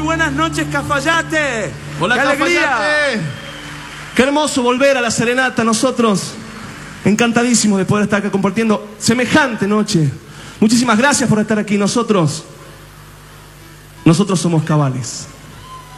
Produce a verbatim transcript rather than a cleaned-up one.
buenas noches, Cafayate. Hola, ¡Qué alegría! Cafayate. Qué hermoso volver a la serenata. Nosotros encantadísimos de poder estar acá compartiendo semejante noche. Muchísimas gracias por estar aquí. Nosotros, nosotros somos Cabales.